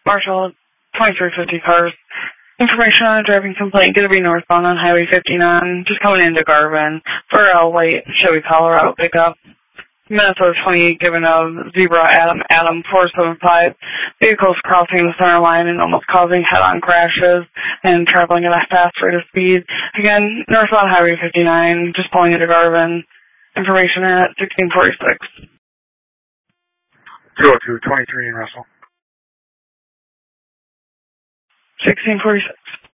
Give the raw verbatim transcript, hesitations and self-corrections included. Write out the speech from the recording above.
Marshall, twenty-three fifty cars. Information on a driving complaint, going to be northbound on Highway fifty-nine, just coming into Garvin for a white Chevy Colorado pickup. Minnesota twenty-eight, given a zebra Adam Adam four seven five. Vehicles crossing the center line and almost causing head-on crashes and traveling at a fast rate of speed. Again, northbound Highway fifty-nine, just pulling into Garvin. Information at sixteen forty-six. two oh two, twenty-three in Russell. sixteen forty-six.